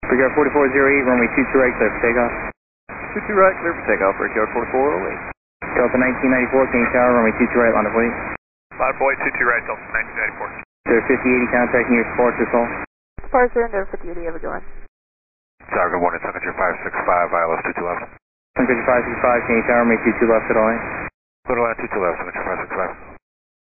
Brickyard 4408, runway 22 right, clear for takeoff. 22 right, clear for takeoff, Brickyard 4408. Delta 1994, King Tower, runway 22 right, line of weight. Line of weight 22 right, Delta 1994. Sir, 5080 contacting your support to all. Departure into 5080, have a good one. Tower, good morning, Temperature 565, ILS 22 left. Temperature 565, King Tower, runway 22 left at all. Go to line 22 left, Temperature 565.